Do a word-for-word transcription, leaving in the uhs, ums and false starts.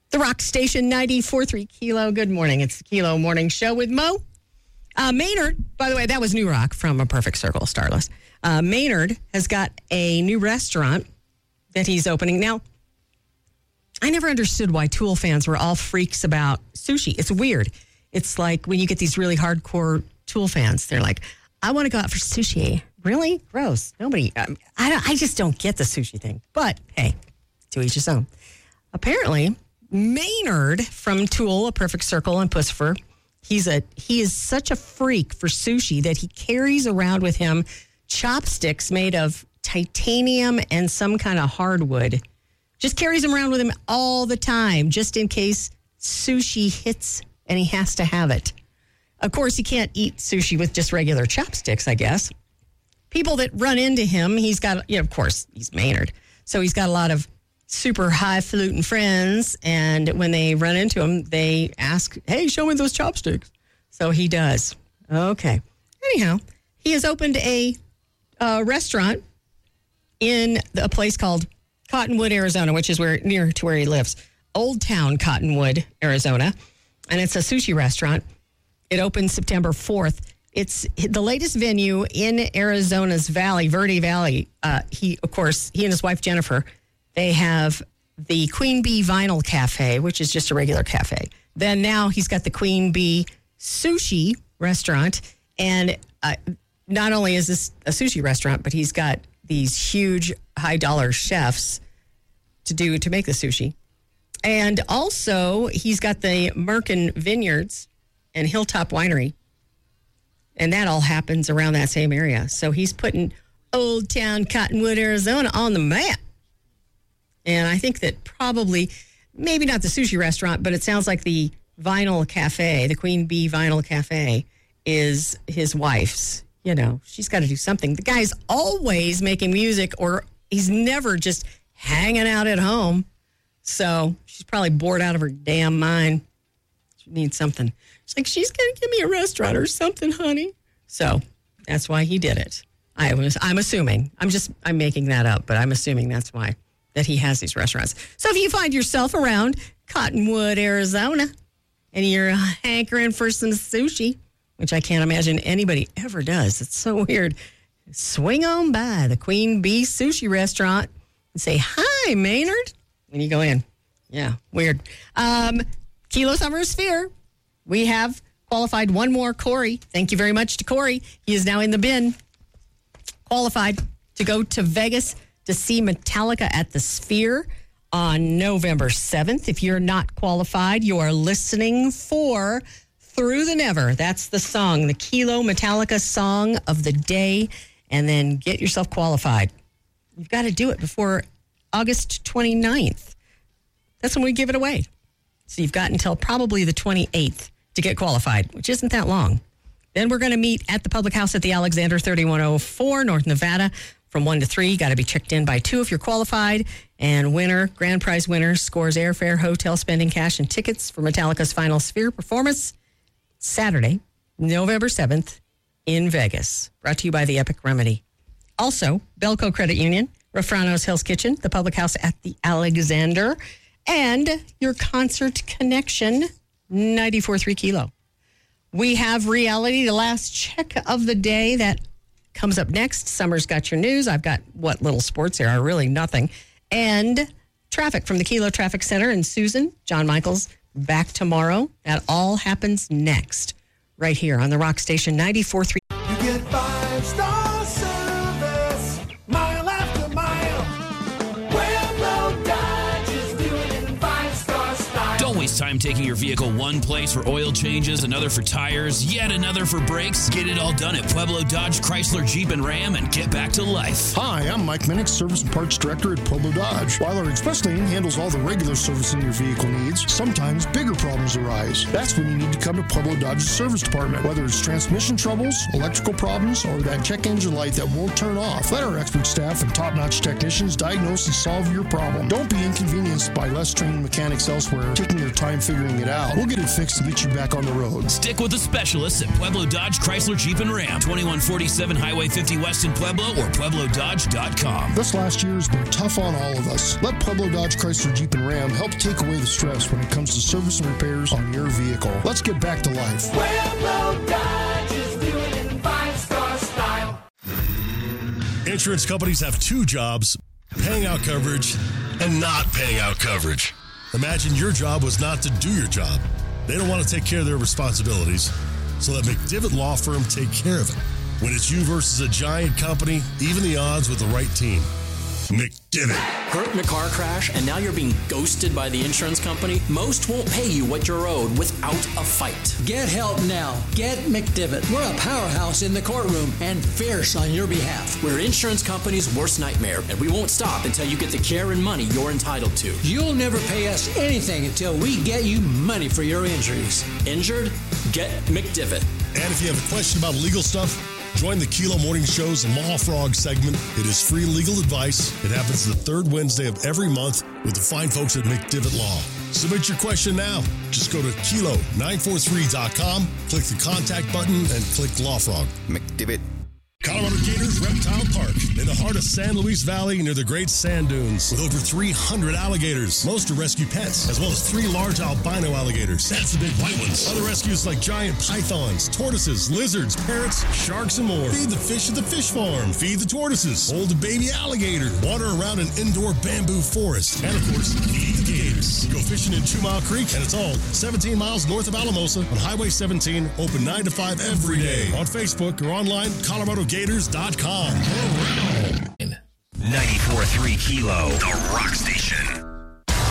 The Rock Station ninety-four point three Kilo. Good morning. It's the Kilo Morning Show with Mo. Uh, Maynard, by the way, that was New Rock from A Perfect Circle, Starless. Uh, Maynard has got a new restaurant that he's opening. Now, I never understood why Tool fans were all freaks about sushi. It's weird. It's like when you get these really hardcore Tool fans, they're like, I want to go out for sushi. Really? Gross. Nobody, um, I, don't, I just don't get the sushi thing. But, hey, to each his own. Apparently, Maynard from Tool, A Perfect Circle, and Pussifer, he's a he is such a freak for sushi that he carries around with him chopsticks made of titanium and some kind of hardwood. Just carries them around with him all the time, just in case sushi hits and he has to have it. Of course, he can't eat sushi with just regular chopsticks, I guess. People that run into him, he's got, you know, of course, he's Maynard. So he's got a lot of super highfalutin friends, and when they run into him, they ask, hey, show me those chopsticks. So he does. Okay. Anyhow, he has opened a uh, restaurant in a place called Cottonwood, Arizona, which is where near to where he lives. Old Town Cottonwood, Arizona. And it's a sushi restaurant. It opens September fourth. It's the latest venue in Arizona's Valley, Verde Valley. Uh, he, of course, he and his wife, Jennifer, they have the Queen Bee Vinyl Cafe, which is just a regular cafe. Then now he's got the Queen Bee Sushi Restaurant. And uh, not only is this a sushi restaurant, but he's got these huge high-dollar chefs to do to make the sushi. And also, he's got the Merkin Vineyards and Hilltop Winery. And that all happens around that same area. So he's putting Old Town Cottonwood, Arizona on the map. And I think that probably, maybe not the sushi restaurant, but it sounds like the Vinyl Cafe, the Queen Bee Vinyl Cafe, is his wife's. You know, she's got to do something. The guy's always making music, or he's never just hanging out at home. So she's probably bored out of her damn mind. She needs something. She's like, she's going to give me a restaurant or something, honey. So that's why he did it. I was, I'm assuming. I'm just, I'm making that up, but I'm assuming that's why, that he has these restaurants. So if you find yourself around Cottonwood, Arizona, and you're hankering for some sushi, which I can't imagine anybody ever does. It's so weird. Swing on by the Queen Bee Sushi Restaurant and say, hi, Maynard, when you go in. Yeah, weird. Um, Kilo Summer Sphere. We have qualified one more, Corey. Thank you very much to Corey. He is now in the bin. Qualified to go to Vegas to see Metallica at the Sphere on November seventh. If you're not qualified, you are listening for Through the Never. That's the song, the Kilo Metallica song of the day. And then get yourself qualified. You've got to do it before August twenty-ninth. That's when we give it away. So you've got until probably the twenty-eighth to get qualified, which isn't that long. Then we're going to meet at the Public House at the Alexander, thirty-one oh four, North Nevada, from one to three. Got to be checked in by two if you're qualified. And winner, grand prize winner, scores airfare, hotel spending, cash, and tickets for Metallica's final Sphere performance Saturday, November seventh in Vegas. Brought to you by the Epic Remedy. Also, Belco Credit Union, Rafrano's Hell's Kitchen, the Public House at the Alexander, and your Concert Connection, ninety-four point three Kilo. We have reality, the last check of the day. That comes up next. Summer's got your news. I've got what little sports there are, really nothing. And traffic from the Kilo Traffic Center. And Susan, John Michaels, back tomorrow. That all happens next, right here on the Rock Station ninety-four point three. You get five-star service, mile after mile. Pueblo Dodge is doing it in five-star style. Don't waste time taking your vehicle one place for oil changes, another for tires, yet another for brakes. Get it all done at Pueblo Dodge, Chrysler, Jeep, and Ram and get back to life. Hi, I'm Mike Minnick, Service and Parts Director at Pueblo Dodge. While our express lane handles all the regular servicing your vehicle needs, sometimes bigger problems arise. That's when you need to come to Pueblo Dodge's service department. Whether it's transmission troubles, electrical problems, or that check engine light that won't turn off, let our expert staff and top-notch technicians diagnose and solve your problem. Don't be inconvenienced by less trained mechanics elsewhere taking their time time figuring it out. We'll get it fixed to get you back on the road. Stick with the specialists at Pueblo Dodge, Chrysler, Jeep, and Ram. twenty-one forty-seven Highway fifty West in Pueblo or Pueblo Dodge dot com. This last year has been tough on all of us. Let Pueblo Dodge, Chrysler, Jeep, and Ram help take away the stress when it comes to service and repairs on your vehicle. Let's get back to life. Pueblo Dodge is doing it in five-star style. Insurance companies have two jobs, paying out coverage and not paying out coverage. Imagine your job was not to do your job. They don't want to take care of their responsibilities, so let McDivitt Law Firm take care of it. When it's you versus a giant company, even the odds with the right team. McDivitt. Hurt in a car crash and now you're being ghosted by the insurance company? Most won't pay you what you're owed without a fight. Get help now. Get McDivitt. We're a powerhouse in the courtroom and fierce on your behalf. We're insurance company's worst nightmare, and we won't stop until you get the care and money you're entitled to. You'll never pay us anything until we get you money for your injuries. Injured? Get McDivitt. And if you have a question about legal stuff, join the Kilo Morning Show's Law Frog segment. It is free legal advice. It happens the third Wednesday of every month with the fine folks at McDivitt Law. Submit your question now. Just go to kilo nine four three dot com, click the contact button, and click Law Frog. McDivitt. Colorado Gators Reptile Park in the heart of San Luis Valley near the Great Sand Dunes with over three hundred alligators. Most are rescue pets, as well as three large albino alligators. That's the big white ones. Other rescues like giant pythons, tortoises, lizards, parrots, sharks, and more. Feed the fish at the fish farm. Feed the tortoises. Hold a baby alligator. Water around an indoor bamboo forest. And, of course, feed the gators. Go fishing in Two Mile Creek, and it's all seventeen miles north of Alamosa on Highway seventeen, open nine to five every day. On Facebook or online, Colorado Gators dot com. ninety-four point three Kilo, the Rock Station.